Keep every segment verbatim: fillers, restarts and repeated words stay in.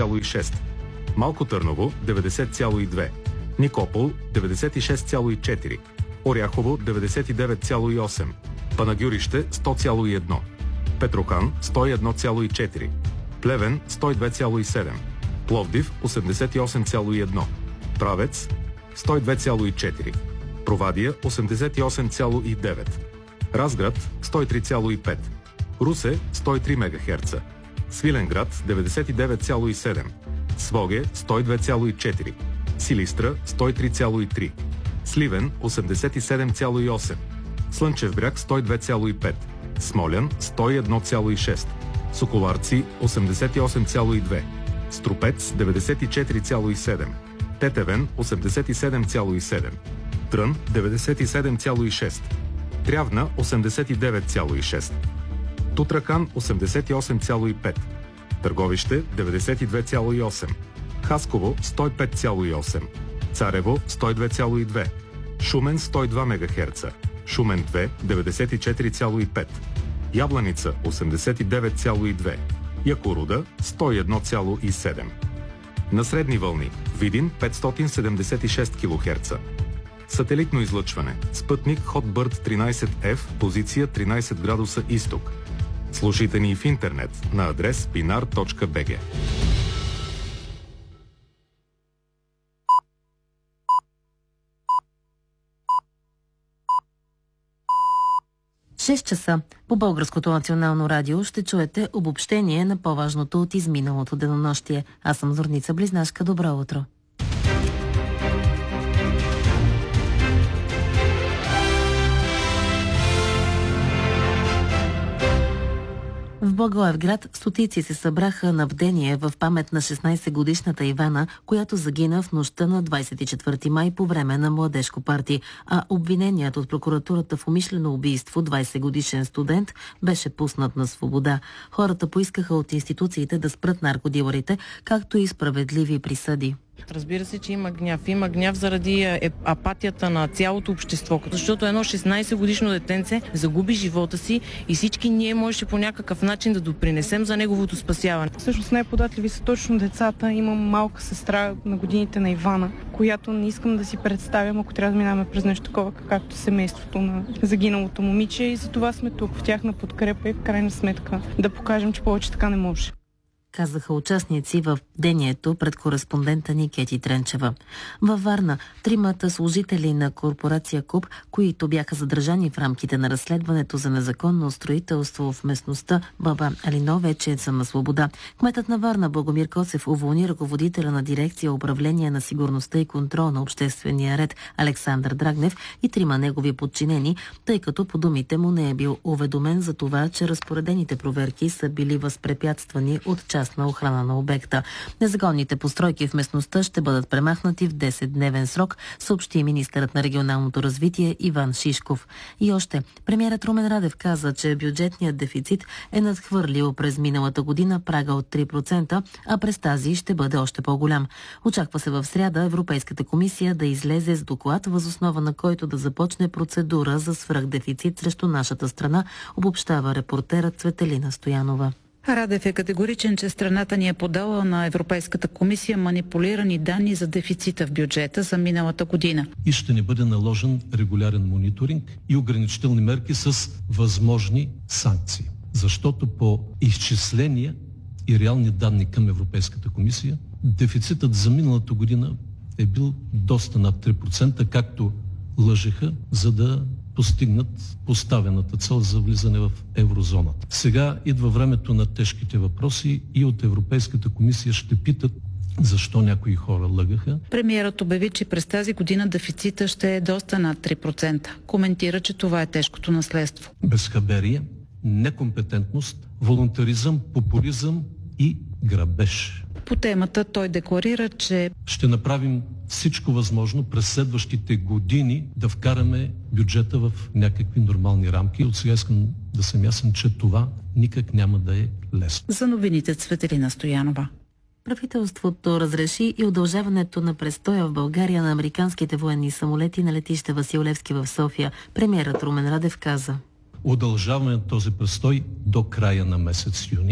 цяло и шест, Малко Търново деветдесет цяло и две, Никопол деветдесет и шест цяло и четири, Оряхово деветдесет и девет цяло и осем, Панагюрище сто цяло и едно, Петрохан сто и едно цяло и четири, Плевен сто и две цяло и седем, Пловдив осемдесет и осем цяло и едно, Правец сто и две цяло и четири, Провадия осемдесет и осем цяло и девет, Разград сто и три цяло и пет, Русе сто и три мегахерца, Свиленград деветдесет и девет цяло и седем, Своге сто и две цяло и четири, Силистра сто и три цяло и три, Сливен осемдесет и седем цяло и осем, Слънчев бряг сто и две цяло и пет, Смолян сто и едно цяло и шест, Соколарци осемдесет и осем цяло и две, Струпец деветдесет и четири цяло и седем, Тетевен осемдесет и седем цяло и седем, Трън деветдесет и седем цяло и шест, Трявна осемдесет и девет цяло и шест, Тутракан осемдесет и осем цяло и пет, Търговище деветдесет и две цяло и осем, Хасково сто и пет цяло и осем, Царево сто и две цяло и две, Шумен сто и два мегахерца, Шумен две деветдесет и четири цяло и пет, Ябланица осемдесет и девет цяло и две, Якоруда сто и едно цяло и седем. На средни вълни Видин петстотин седемдесет и шест килохерца. Сателитно излъчване. Спътник Hotbird тринайсет еф, позиция тринайсет градуса изток. Слушайте ни в интернет на адрес binar точка би джи. шест часа по Българското национално радио ще чуете обобщение на по-важното от изминалото денонощие. Аз съм Зорница Близнашка. Добро утро! В Благоевград стотици се събраха на бдение в памет на шестнайсетгодишната Ивана, която загина в нощта на двайсет и четвърти май по време на младежко парти, а обвиненият от прокуратурата в умишлено убийство двайсетгодишен студент беше пуснат на свобода. Хората поискаха от институциите да спрат наркодилърите, както и справедливи присъди. Разбира се, че има гняв. Има гняв заради апатията на цялото общество, защото едно шестнайсетгодишно детенце загуби живота си и всички ние можеше по някакъв начин да допринесем за неговото спасяване. Всъщност най-податливи са точно децата. Имам малка сестра на годините на Ивана, която не искам да си представям, ако трябва да минаваме през нещо такова, както семейството на загиналото момиче, и затова сме тук в тяхна подкрепа и в крайна сметка да покажем, че повече така не може. Казаха участници в бдението пред кореспондента ни Кети Тренчева. Във Варна тримата служители на корпорация КУП, които бяха задържани в рамките на разследването за незаконно строителство в местността Баба Алино, вече са на свобода. Кметът на Варна Богомир Коцев уволни ръководителя на дирекция управление на сигурността и контрол на обществения ред Александър Драгнев и трима негови подчинени, тъй като по думите му не е бил уведомен за това, че разпоредените проверки са били възпрепятствани от част на охрана на обекта. Незаконните постройки в местността ще бъдат премахнати в десетдневен срок, съобщи министърът на регионалното развитие Иван Шишков. И още, премиерът Румен Радев каза, че бюджетният дефицит е надхвърлил през миналата година прага от три процента, а през тази ще бъде още по-голям. Очаква се в сряда Европейската комисия да излезе с доклад, въз основа на който да започне процедура за свръхдефицит срещу нашата страна, обобщава репортерът Цветелина Стоянова. Радев е категоричен, че страната ни е подала на Европейската комисия манипулирани данни за дефицита в бюджета за миналата година. И ще ни бъде наложен регулярен мониторинг и ограничителни мерки с възможни санкции. Защото по изчисления и реални данни към Европейската комисия, дефицитът за миналата година е бил доста над три процента, както лъжеха, за да постигнат поставената цел за влизане в еврозоната. Сега идва времето на тежките въпроси и от Европейската комисия ще питат защо някои хора лъгаха. Премиерът обяви, че през тази година дефицита ще е доста над три процента. Коментира, че това е тежкото наследство. Безхаберие, некомпетентност, волонтаризъм, популизъм и грабеж. По темата той декларира, че ще направим всичко възможно през следващите години да вкараме бюджета в някакви нормални рамки. От сега искам да съм ясен, че това никак няма да е лесно. За новините Цветелина Стоянова. Правителството разреши и удължаването на престоя в България на американските военни самолети на летище Васил Левски в София. Премиерът Румен Радев каза: удължаваме този престой до края на месец юни,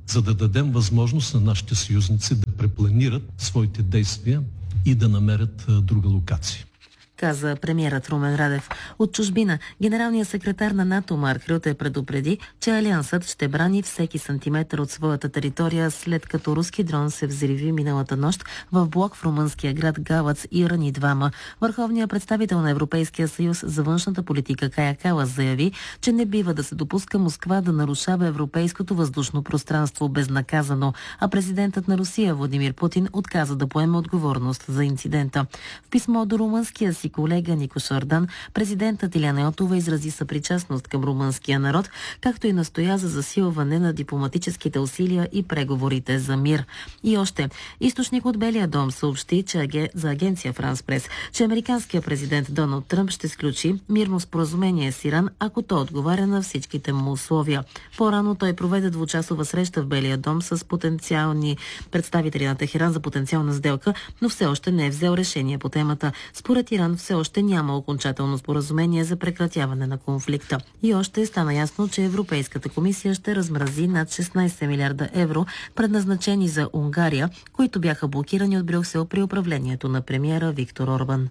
за да дадем възможност на нашите съюзници да препланират своите действия и да намерят друга локация, каза премиерът Румен Радев. От чужбина генералният секретар на НАТО Марк Рюте предупреди, че Алиансът ще брани всеки сантиметър от своята територия, след като руски дрон се взриви миналата нощ в блок в румънския град Галац и рани двама. Върховният представител на Европейския съюз за външната политика Кая Калас заяви, че не бива да се допуска Москва да нарушава европейското въздушно пространство безнаказано, а президентът на Русия Владимир Путин отказа да поеме отговорност за инцидента. В писмо до румънския си колега Нико Шардан, президентът Илияна Йотова изрази съпричастност към румънския народ, както и настоя за засилване на дипломатическите усилия и преговорите за мир. И още, източник от Белия дом съобщи, че аге... за агенция Франс Прес, че американският президент Доналд Тръмп ще сключи мирно споразумение с Иран, ако то отговаря на всичките му условия. По-рано той проведе двучасова среща в Белия дом с потенциални представители на Техеран за потенциална сделка, но все още не е взел решение по темата. Според Иран все още няма окончателно споразумение за прекратяване на конфликта. И още стана ясно, че Европейската комисия ще размрази над шестнайсет милиарда евро, предназначени за Унгария, които бяха блокирани от Брюксел при управлението на премиера Виктор Орбан.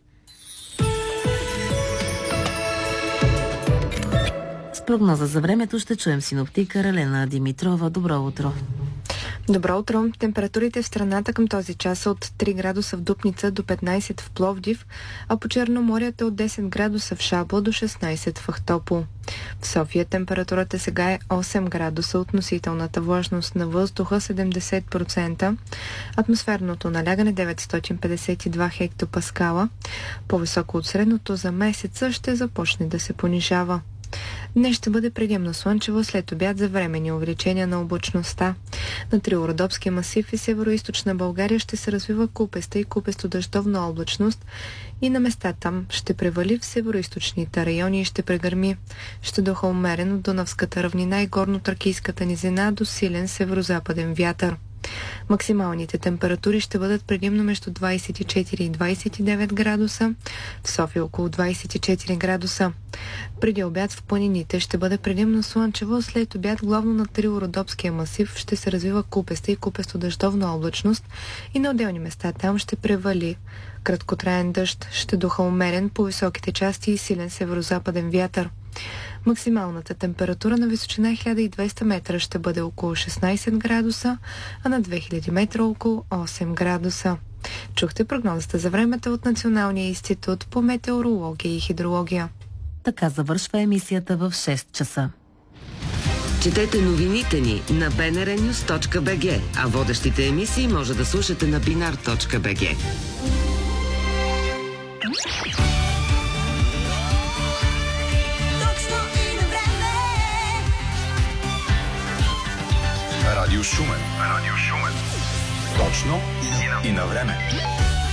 С прогноза за времето ще чуем синоптика Ралена Димитрова. Добро утро! Добро утро! Температурите в страната към този час са от три градуса в Дупница до петнайсет в Пловдив, а по Черноморието е от десет градуса в Шабла до шестнайсет в Ахтопол. В София температурата сега е осем градуса, относителната влажност на въздуха седемдесет процента, атмосферното налягане деветстотин петдесет и два хектопаскала. По-високо от средното за месеца ще започне да се понижава. Днес ще бъде предимно слънчево, след обяд за временни увеличения на облачността. На Трилородопския масив и североизточна България ще се развива купеста и купесто-дъждовна облачност и на места там ще превали в североизточните райони и ще прегърми. Ще духа умерен от Дунавската равнина и горно-тракийската низина до силен северозападен вятър. Максималните температури ще бъдат предимно между двайсет и четири и двайсет и девет градуса, в София около двайсет и четири градуса. Преди обяд в планините ще бъде предимно слънчево, след обяд главно на Трилородопския масив ще се развива купеста и купесто-дъждовна облачност и на отделни места там ще превали. Краткотраен дъжд, ще духа умерен по високите части и силен северозападен вятър. Максималната температура на височина хиляда и двеста метра ще бъде около шестнайсет градуса, а на две хиляди метра около осем градуса. Чухте прогнозата за времето от Националния институт по метеорология и хидрология. Така завършва емисията в шест часа. Четете новините ни на би ен ар нюз точка би джи, а водещите емисии може да слушате на бинар точка би джи. Радио Шумен. Радио Шумен. Точно и на време.